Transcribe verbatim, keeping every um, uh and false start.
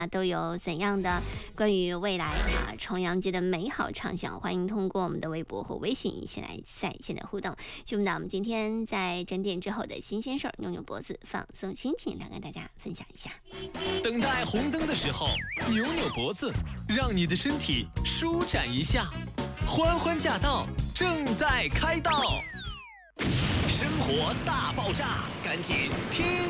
都有怎样的关于未来啊重阳节的美好畅想？欢迎通过我们的微博和微信一起来在线的互动。就到我们今天在整点之后的新鲜事儿，扭扭脖子放松心情，来跟大家分享一下。 等待红灯的时候，扭扭脖子，让你的身体舒展一下。欢欢驾到，正在开道。生活大爆炸，赶紧听